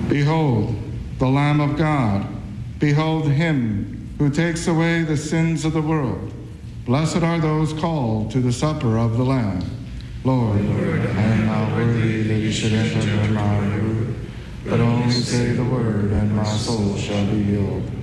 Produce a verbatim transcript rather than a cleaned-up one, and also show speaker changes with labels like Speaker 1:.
Speaker 1: Behold, the Lamb of God. Behold him who takes away the sins of the world. Blessed are those called to the supper of the Lamb. Lord, Lord I am not worthy that you should enter under my roof, but only say the word, and my soul shall be healed.